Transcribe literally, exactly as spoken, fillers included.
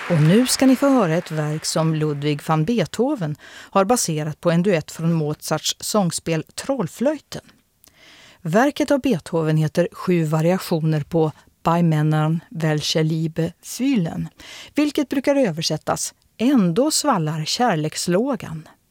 Och nu ska ni få höra ett verk som Ludwig van Beethoven har baserat på en duett från Mozarts sångspel Trollflöjten. Verket av Beethoven heter Sju variationer på Bei Männern welche Liebe fühlen, vilket brukar översättas Ändå svallar kärlekslågan.